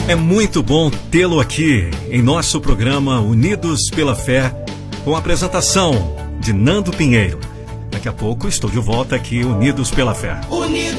É muito bom tê-lo aqui em nosso programa Unidos pela Fé, com a apresentação de Nando Pinheiro. Daqui a pouco estou de volta aqui, Unidos pela Fé.